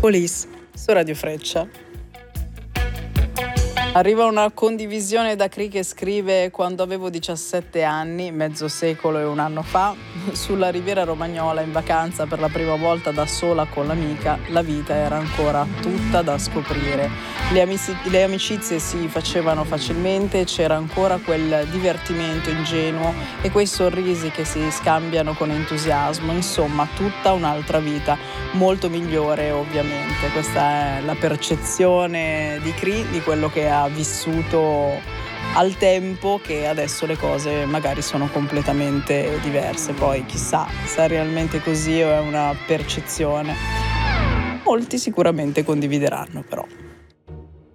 Police su Radio Freccia. Arriva una condivisione da Cri che scrive: quando avevo 17 anni, mezzo secolo e un anno fa, sulla riviera romagnola in vacanza per la prima volta da sola con l'amica, la vita era ancora tutta da scoprire. Le amicizie si facevano facilmente, c'era ancora quel divertimento ingenuo e quei sorrisi che si scambiano con entusiasmo, insomma tutta un'altra vita, molto migliore ovviamente. Questa è la percezione di Cri di quello che ha vissuto al tempo, che adesso le cose magari sono completamente diverse. Poi chissà se è realmente così o è una percezione. Molti sicuramente condivideranno però.